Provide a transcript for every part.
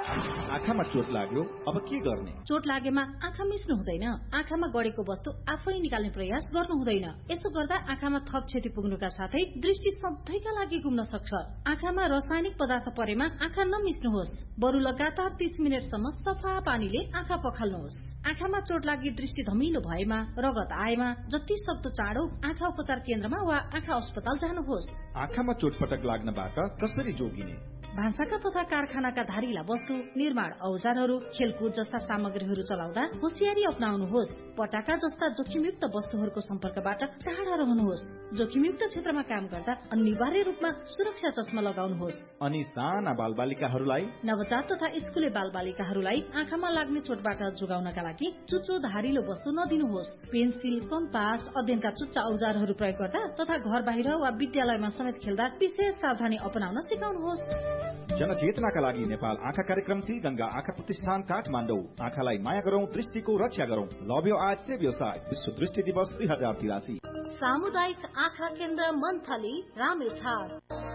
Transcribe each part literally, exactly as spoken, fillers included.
आँखामा चोट लाग्यो अब के गर्ने? चोट लागेमा आँखा मिच्नु हुँदैन। आँखामा गडेको वस्तु आफै निकाल्ने प्रयास गर्नु हुँदैन। यसो गर्दा आँखामा थप क्षति पुग्नुका साथै दृष्टि सधैँका लागि गुम्न सक्छ। आँखामा रासायनिक पदार्थ परेमा आँखा नमिच्नुहोस्। बरु लगातार तीस मिनटसम्म सफा पानीले आँखा पखाल्नुहोस्। आँखामा चोट लागि दृष्टि धमिलो भएमा, रगत आएमा जति सक्दो चाँडो आँखा उपचार केन्द्रमा वा आँखा अस्पताल जानुहोस्। आँखामा चोटपटक लाग्नबाट कसरी जोगिने? भान्साका तथा कारखानाका धारिला वस्तु, निर्माण औजारहरू, खेलकुद जस्ता सामग्रीहरू चलाउँदा होसियारी अपनाउनुहोस्। पटाका जस्ता जोखिमयुक्त वस्तुहरूको सम्पर्कबाट टाढा रहनुहोस्। जोखिमयुक्त क्षेत्रमा काम गर्दा अनिवार्य रूपमा सुरक्षा चस्मा लगाउनुहोस्। अनि साना बालबालिकाहरूलाई, नवजात तथा स्कुले बालबालिकाहरूलाई आँखामा लाग्ने चोटबाट जोगाउनका लागि चुच्चो धारिलो वस्तु नदिनुहोस्। पेन्सिल, कम्पास, अध्ययनका चुच्चा औजारहरू प्रयोग गर्दा तथा घर बाहिर वा विद्यालयमा समेत खेल्दा विशेष सावधानी अपनाउन सिकाउनुहोस्। जनचेतनाका लागि नेपाल आँखा कार्यक्रम सी गंगा आँखा प्रतिष्ठान काठमाडौँ। आँखालाई माया गरौं, दृष्टिको रक्षा गरौं। लभ यो आज से व्यवसाय विश्व दृष्टि दिवस दुई हजार तिरासी। सामुदायिक आँखा केन्द्र मन्थली रामेछाप।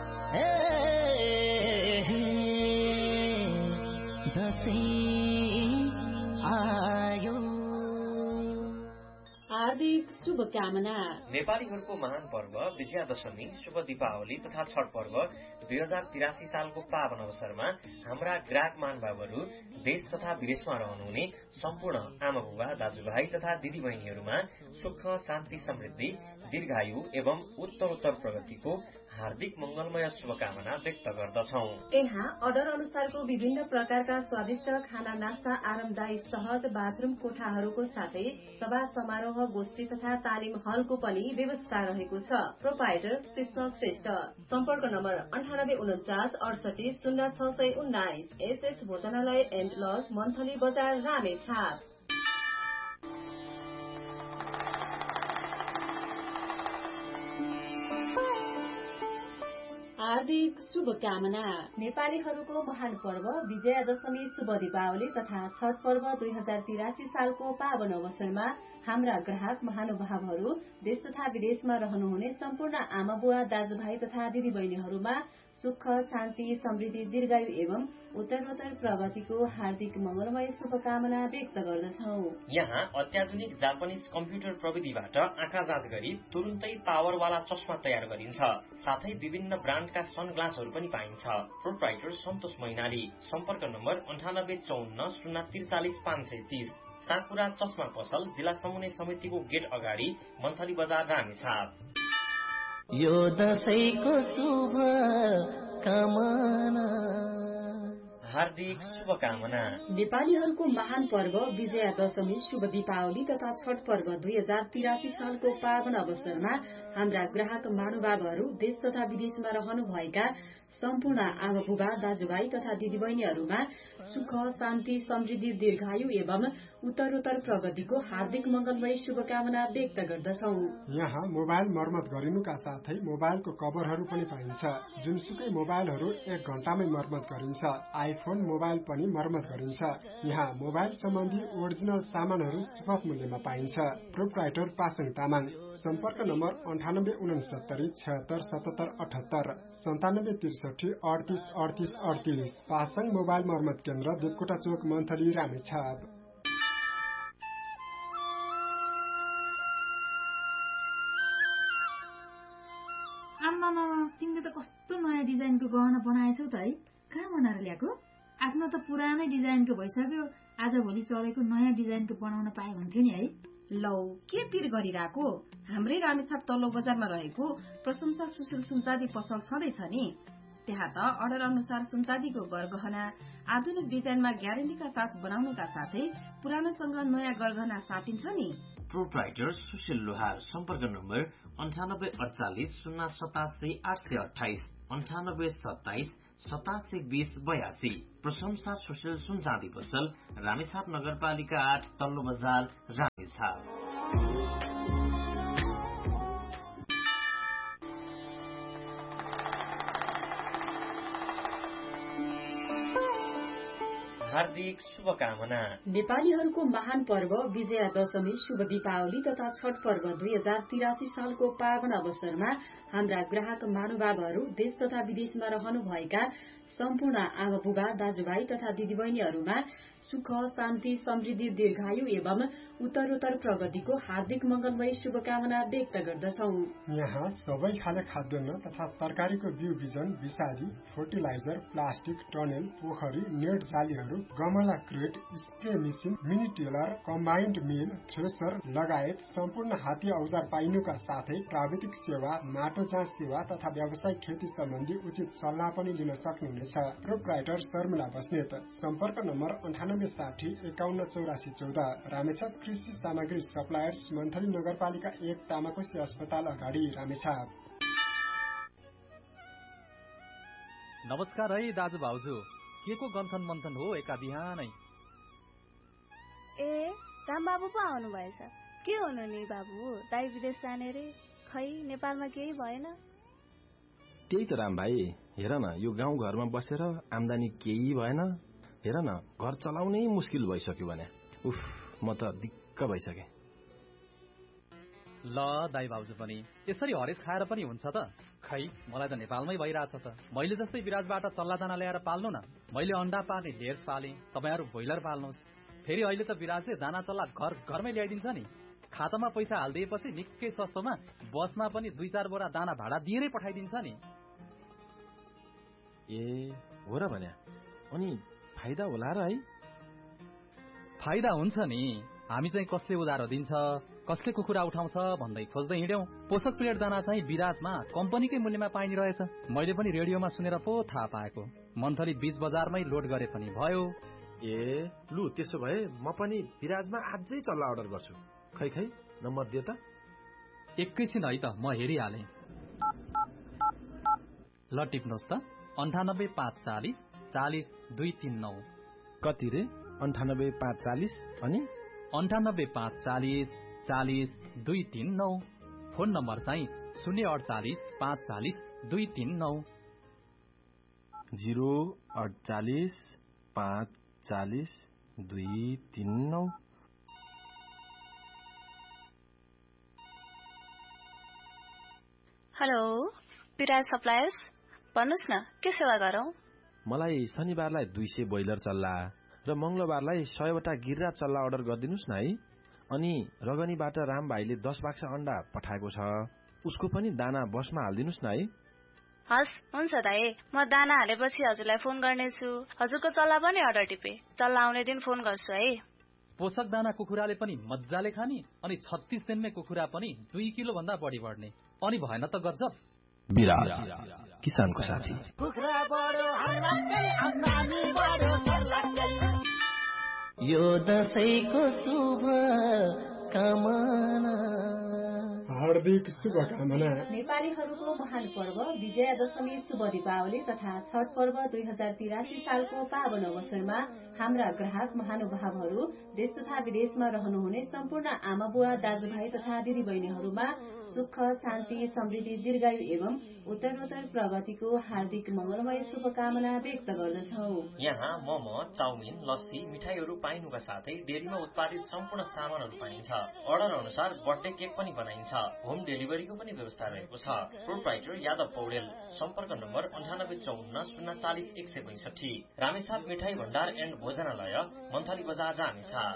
हार्दिक शुभकामना। नेपालीहरूको महान पर्व विजयादशमी, शुभ दीपावली तथा छठ पर्व दुई हजार तिरासी सालको पावन अवसरमा हाम्रा ग्राहक महानुभावहरू देश तथा विदेशमा रहनुहुने सम्पूर्ण आमा बुबा, दाजुभाइ तथा दिदी बहिनीहरूमा सुख, शान्ति, समृद्धि, दीर्घायु एवं उत्तरोत्तर प्रगतिको हार्दिक मंगलमय शुभकामना व्यक्त गर्दछौ। यहाँ अर्डर अनुसारको विभिन्न प्रकारका स्वादिष्ट खाना, नास्ता, आरामदायी सहज बाथरूम कोठाहरूको साथै सभा समारोह, गोष्ठी तथा तालिम हलको पनि व्यवस्था रहेको छ। प्रोपाइटर कृष्ण श्रेष्ठ। सम्पर्क नम्बर अन्ठानब्बे उन्चास अडसठी शून्य छ सय उन्नाइस। एसएस भोजनालय एन्ड लज, मन्थली बजार, रामेछाप। हार्दिक शुभकामना। नेपालीहरूको महान पर्व विजयादशमी, शुभ दीपावली तथा छठ पर्व दुई हजार तिरासी सालको पावन अवसरमा हाम्रा ग्राहक महानुभावहरू देश तथा विदेशमा रहनुहुने सम्पूर्ण आमा बुवा, दाजुभाइ तथा दिदी बहिनीहरूमा सुख, शान्ति, समृद्धि, दीर्घायु एवं उत्तरोत्तर प्रगतिको हार्दिक मंगलमय शुभकामना व्यक्त गर्दछौ। यहाँ अत्याधुनिक जापानिज कम्प्युटर प्रविधिबाट आँखा जाँच गरी तुरुन्तै पावरवाला चस्मा तयार गरिन्छ। साथै विभिन्न ब्रान्डका सनग्लासहरू पनि पाइन्छ। प्रोप्राइटर सन्तोष मैनाली। सम्पर्क नम्बर अन्ठानब्बे चौन्न शून्य त्रिचालिस पाँच सय तीस। साकुरा चस्मा पसल, जिल्ला समन्वय समितिको गेट अगाडि, मन्थली बजार, रामेछाप। यो दशैंको शुभ कामना। हार्दिक शुभकामना। नेपालीहरूको महान पर्व विजयादशमी, शुभ दीपावली तथा छठ पर्व दुई हजार तिरासी सालको पावन अवसरमा हाम्रा ग्राहक महानुभावहरू देश तथा विदेशमा रहनुभएका सम्पूर्ण आमा बुबा, दाजुभाइ तथा दिदीबहिनीहरूमा सुख, शान्ति, समृद्धि, दीर्घायु एवं उत्तरोत्तर प्रगतिको हार्दिक मंगलमय शुभकामना व्यक्त गर्दछौ। यहाँ मोबाइल मर्मत गरिनुका साथै मोबाइलको कभरहरू पनि पाइन्छ। जुनसुकै मोबाइलहरू एक घण्टामै मर्मत गरिन्छ। आइफोन मोबाइल पनि मर्मत गरिन्छ। यहाँ मोबाइल सम्बन्धी ओरिजिनल सामानहरू सुपथ मूल्यमा पाइन्छ। प्रोप्राइटर पासङ तामाङ। सम्पर्क नम्बर अन्ठानब्बे उनसत्तरी छत्तर सतहत्तर अठहत्तर सन्तानब्बे त्रिसठी अडतिस अडतिस अडतिस। पासङ मोबाइल मर्मत केन्द्र, देवकोटा चोक, मन्थली, रामेछाप। आम्मामा, तिमीले त कस्तो नयाँ डिजाइनको गहना बनाएछौ त है। कहाँ बनाएर ल्याएको? आफ्नो त पुरानै डिजाइनको भइसक्यो, आज भोलि चलेको नयाँ डिजाइनको बनाउन पाए हुन्थ्यो नि है। लौ, के पिर गरिरहेको? हाम्रै रामेछाप तल्लो बजारमा रहेको प्रशंसा सुशील सुनचाँदी पसल छँदैछ नि। त्यहाँ त अर्डर अनुसार सुनचाँदीको गरगहना आधुनिक डिजाइनमा ग्यारेन्टीका साथ बनाउनुका साथै पुरानोसँग नयाँ गरगहना साटिन्छ नि। प्रोप्राइटर सुशील लोहार। सम्पर्क नम्बर अन्ठानब्बे अडचालिस शून्य सतासी आठ सय अठाइस अन्ठानब्बे सत्ताइस सतासी बीस बयासी। प्रशंसा सुशील सुनचाँदी पसल, रामेछाप नगरपालिका आठ, तल्लो बजार, रामेछाप। हार्दिक शुभकामना। नेपालीहरूको महान पर्व विजया दशमी शुभ दीपावली तथा छठ पर्व दुई हजार तिरासी सालको पावन अवसरमा हाम्रा ग्राहक महानुभावहरू देश तथा विदेशमा रहनुभएका सम्पूर्ण आमा बुबा दाजुभाइ तथा दिदीबहिनीहरूमा सुख शान्ति समृद्धि दीर्घायु एवं उत्तरोत्तर प्रगतिको हार्दिक मंगलमय शुभकामना व्यक्त गर्दछौ। यहाँ सबै खाले खाद्यान्न तथा तरकारीको बिउ बिजन विषादी फर्टिलाइजर प्लास्टिक टनेल पोखरी नेट जालीहरू गमला crate spray machine mini tailor combined मिल थ्रेसर लगायत सम्पूर्ण हाती औजार पाइनुका साथै प्राविधिक सेवा माटो जाँच सेवा तथा व्यावसायिक खेती सम्बन्धी उचित सल्लाह पनि लिन सक्नुहुनेछ। प्रोप्राइटर शर्मिला बस्नेत। सम्पर्क नम्बर अन्ठानब्बे साठी एकाउन्न चौरासी चौध। रामेछाप कृषि सामग्री सप्लायर्स मन्थली नगरपालिका एक तामाकोशी अस्पताल अगाडि रामेछाप। नमस्कार है दाजु भाउजू, के को गन्थन मन्थन हो एका बिहानै? ए रामबाबु पो आउनु भएछ। के हुनु नि बाबु, दाइ विदेश जाने रे, खै नेपालमा केही भएन? त्यही त राम भाइ, हेर न यो गाउँ घरमा बसेर आम्दानी केही भएन। हेर न घर चलाउनै मुस्किल भइसक्यो भने। उफ, म त दिक्क भइसके। ल दाइ भाउजू पनि यसरी हरेस खाएर पनि हुन्छ त? खै मलाई त नेपालमै भइरहेछ त। मैले जस्तै विराजबाट चल्ला दाना ल्याएर पाल्नु न। मैले अण्डा पाल्ने ढेर पालेँ, तपाईहरू ब्रोइलर पाल्नुहोस्। फेरि अहिले त विराजले दाना चल्ला घर घरमै ल्याइदिन्छ नि। खातामा पैसा हालिदिएपछि निकै सस्तोमा बसमा पनि दुई चार बोरा दाना भाडा दिएरै पठाइदिन्छ नि। ए हो र भन्या, अनि फाइदा होला र है? फाइदा हुन्छ नि। हामी चाहिँ कसले उधारो दिन्छ, कसले कुखुरा उठाउँछ भन्दै खोज्दै हिँड्यौं। पोषक प्लेट दाना चाहिँ विराजमा कम्पनीकै मूल्यमा पाइने रहेछ। मैले पनि रेडियोमा सुनेर पो थाहा पाएको। मन्थली बीज बजारमै लोड गरे पनि भयो। ए लु त्यसो भए म पनि विराजमा आजै चल्ला अर्डर गर्छु। खै खै नम्बर दिए त। एकैछिन है त, म हेरिहालेँ। ल टिप्नुहोस् त। अन्ठानब्बे पाँच चालिस चालिस दुई तीन नौ। कति रे? अन्ठानब्बे पाँच चालिस अनि अन्ठानब्बे पाँच चालिस चालिस दुई तीन नौ। फोन नम्बर चाहिँ शून्य अडचालिस पाँच चालिस दुई तीन नौ। जिरो अडचालिस पाँच चालिस दुई तीन नौ। हेलो विराज सप्लायर्स, भन्नुहोस् न के सेवा गरौं? मलाई शनिबारलाई दुई सय ब्रोइलर चल्ला र मंगलबारलाई सयवटा गिर्रा चल्ला अर्डर गरिदिनुस् न है। अनि रगनीबाट राम भाइले दस बाक्सा अण्डा पठाएको छ, उसको पनि दाना बसमा हालिदिनुस् न है। हस् हुन्छ दाइ, म दाना हालेपछि हजुरलाई फोन गर्नेछु। हजुरको चल्ला पनि अर्डर टिपे, चल्ला आउने दिन फोन गर्छु है। पोषक दाना कुखुराले पनि मजाले खाने, अनि छत्तीस दिनमै कुखुरा पनि दुई किलो भन्दा बढी बढ्ने। अनि भएन त गजब। विराज किसानको साथी। यो दशैंको शुभ कामना, हार्दिक शुभकामना। नेपालीहरूको महान पर्व विजया दशमी शुभ दीपावली तथा छठ पर्व दुई हजार तिरासी सालको पावन अवसरमा हाम्रा ग्राहक महानुभावहरू देश तथा विदेशमा रहनुहुने सम्पूर्ण आमा बुवा दाजुभाइ तथा दिदी बहिनीहरूमा सुख शान्ति समृद्धि दीर्घायु एवं उत्तरोत्तर प्रगतिको हार्दिक मंगलमय शुभकामना व्यक्त गर्दछौ। यहाँ मोमो, चाउमिन, लस्सी, मिठाईहरू पाइनुका साथै डेरीमा उत्पादित सम्पूर्ण सामानहरू पाइन्छ। अर्डर अनुसार बर्थडे केक पनि बनाइन्छ। होम डेलिभरीको पनि व्यवस्था रहेको छ। प्रोप्राइटर यादव पौडेल। सम्पर्क नम्बर अन्ठानब्बे चौन्न शून्य चालिस एक सय पैंसठी। रामेछाप मिठाई भण्डार एण्ड भोजनालय, मन्थली बजार, रामेछाप।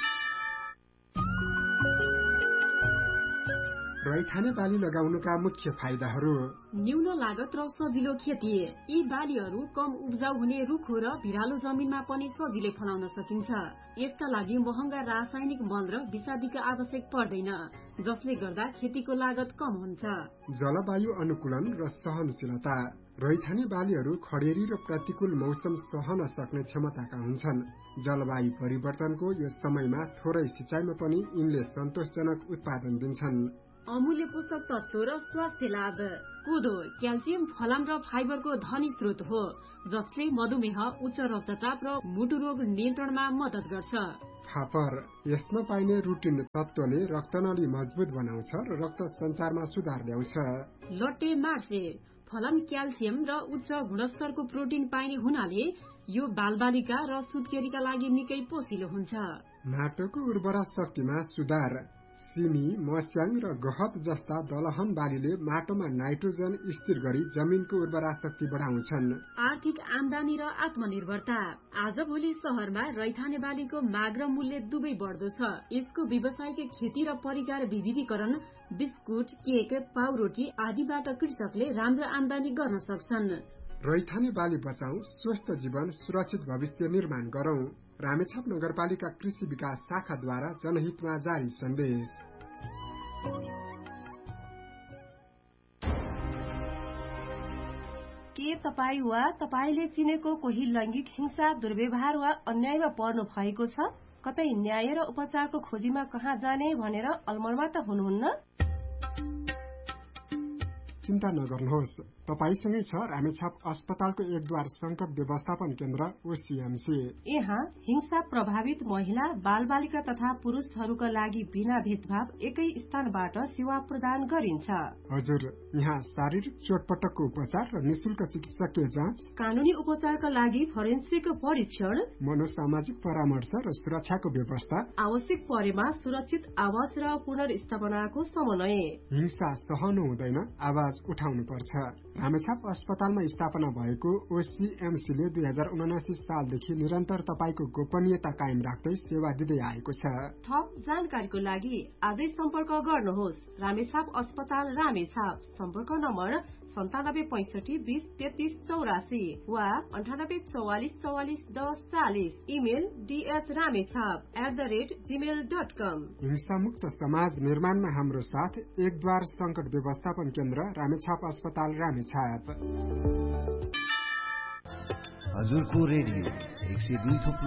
रैथाने बाली लगाउनुका मुख्य फाइदाहरू: न्यून लागत र सजिलो खेती। यी बालीहरू कम उब्जाउ हुने रुखो र भिरालो जमिनमा पनि सजिलै फलाउन सकिन्छ। यसका लागि महँगा रासायनिक मल र विषादीको आवश्यक पर्दैन, जसले गर्दा खेतीको लागत कम हुन्छ। जलवायु अनुकूलन र सहनशीलता। रैथाने बालीहरू खडेरी र प्रतिकूल मौसम सहन सक्ने क्षमताका हुन्छन्। जलवायु परिवर्तनको यो समयमा थोरै सिँचाइमा पनि यिनले सन्तोषजनक उत्पादन दिन्छन्। अमूल्य पोषक तत्व र स्वास्थ्य लाभ। कोदो क्याल्सियम, फलाम र फाइबरको धनी स्रोत हो, जसले मधुमेह, उच्च रक्तचाप र मुटु रोग नियन्त्रणमा मद्दत गर्छ। फापर यसमा पाइने रुटिन तत्वले रक्तनली मजबुत बनाउँछ र रक्त सञ्चारमा सुधार ल्याउँछ। लट्टे मार्से फलम क्याल्सियम र उच्च गुणस्तरको प्रोटिन पाइने हुनाले यो बालबालिका र सुत्केरीका लागि निकै पोसिलो हुन्छ। माटोको उर्वरा शक्तिमा सुधार। सिमी, मस्याङ र गहत जस्ता दलहन बालीले माटोमा नाइट्रोजन स्थिर गरी जमिनको उर्वरा शक्ति बढाउँछन्। आर्थिक आमदानी र आत्मनिर्भरता। आजभोलि शहरमा रैथाने बालीको माग र मूल्य दुवै बढ्दो छ। यसको व्यावसायिक खेती र परिकार विविधीकरण, बिस्कुट, केक, पाउरोटी आदिबाट कृषकले राम्रो आमदानी गर्न सक्छन्। रैथाने बाली बचाऊ, स्वस्थ जीवन, सुरक्षित भविष्य निर्माण गरौं। रामेछाप नगरपालिका कृषि विकास शाखाद्वारा जनहितमा जारी सन्देश। के तपाईँ वा तपाईले चिनेको कोही लैंगिक हिंसा, दुर्व्यवहार वा अन्यायमा पर्नु भएको छ? कतै न्याय र उपचारको खोजीमा कहाँ जाने भनेर अलमलमा त हुनुहुन्न? चिन्ता नगर्नुहोस्, तपाईसँगै छ रामेछाप अस्पतालको एकद्वार संकट व्यवस्थापन केन्द्र ओसीएमसी। यहाँ हिंसा प्रभावित महिला, बालबालिका तथा पुरुषहरूका लागि बिना भेदभाव एकै स्थानबाट सेवा प्रदान गरिन्छ। हजुर, यहाँ शारीरिक चोटपटकको उपचार र निशुल्क चिकित्सकीय जाँच, कानूनी उपचारका लागि फोरेन्सिक परीक्षण, मनोसामाजिक परामर्श र सुरक्षाको व्यवस्था, आवश्यक परेमा सुरक्षित आवास र पुनर्स्थापनाको समन्वय। हिंसा सहनु हुँदैन, आवाज उठाउनु पर्छ। रामेछाप अस्पतालमा स्थापना भएको ओसीएमसीले दुई हजार उनासी सालदेखि निरन्तर तपाईको गोपनीयता कायम राख्दै सेवा दिँदै आएको छ। थप जानकारीको लागि आजै सम्पर्क गर्नुहोस्। रामेछाप अस्पताल, रामेछाप। सम्पर्क नम्बर सन्तानब्बे पैंसठी बीस तेत्तीस चौरासी वा अन्ठानब्बे चौवालिस चौवालिस दस चालिस। Email DH Ramechhap at the rate Gmail dot कम। हिंसामुक्त समाज निर्माणमा हाम्रो साथ एकद्वार संकट व्यवस्थापन केन्द्र रामेछाप अस्पताल, रामेछाप। हजुरको रेडियो एक सय दुई